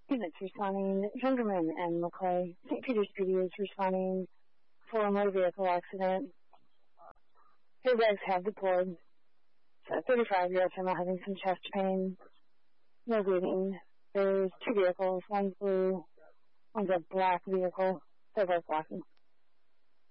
Units responding, Jungerman and McClay. St. Peter's PD is responding for a motor vehicle accident. Airbags have deployed. 35-year-old female having some chest pain. No bleeding. There's two vehicles. One's blue. One's a black vehicle. They're both blocking.